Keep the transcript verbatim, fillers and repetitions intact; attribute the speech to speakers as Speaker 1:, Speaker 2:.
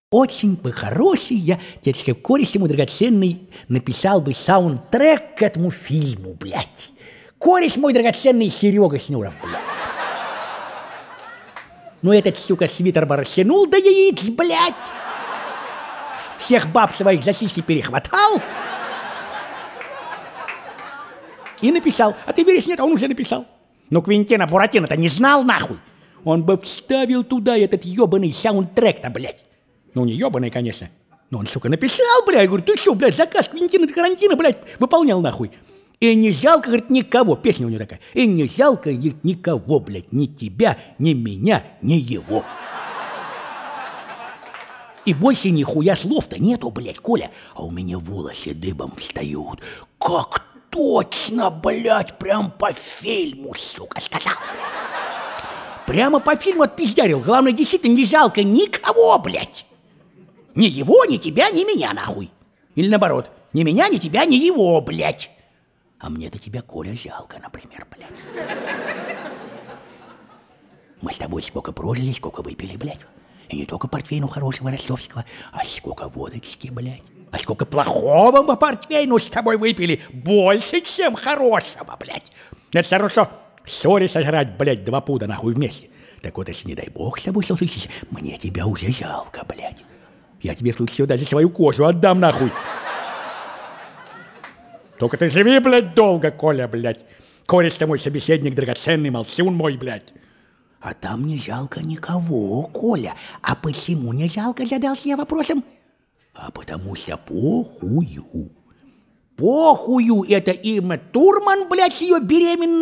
Speaker 1: Очень бы хороший я, дядюшка, кореш ему драгоценный, написал бы саундтрек к этому фильму, блядь. Кореш мой драгоценный Серега Шнуров, блядь. Ну этот, сука, свитер бы растянул до яиц, блядь. Всех баб своих за сиськи перехватал. И написал. А ты веришь, нет, он уже написал. Но Квентина Буратино-то не знал, нахуй. Он бы вставил туда этот ебаный саундтрек-то, блядь. Ну, не ебаный, конечно. Но он, сука, написал, блядь. Я говорю, ты что, блядь, заказ Квентина Тарантино, блядь, выполнял, нахуй. И не жалко, говорит, никого. Песня у него такая. И не жалко никого, блядь, ни тебя, ни меня, ни его. И больше нихуя слов-то нету, блядь, Коля. А у меня волосы дыбом встают. Как точно, блядь, прям по фильму, сука, сказал, блядь. Прямо по фильму отпиздярил. Главное, действительно, не жалко никого, блядь. Ни его, ни тебя, ни меня, нахуй. Или наоборот, ни меня, ни тебя, ни его, блядь. А мне-то тебя, Коля, жалко, например, блядь. Мы с тобой сколько прожили, сколько выпили, блядь. И не только портвейну хорошего ростовского, а сколько водочки, блядь. А сколько плохого мы портвейну с тобой выпили. Больше, чем хорошего, блядь. Это все равно, что ссоре сожрать, блядь, два пуда, нахуй, вместе. Так вот, если, не дай бог, с тобой что случится, мне тебя уже жалко, блядь. Я тебе в случае даже свою кожу отдам, нахуй. Только ты живи, блядь, долго, Коля, блядь. Кореш-то мой собеседник драгоценный, молчун мой, блядь. А там не жалко никого, Коля. А почему не жалко, задался я вопросом? А потому что похую. Похую это имя Турман, блядь, с ее беременной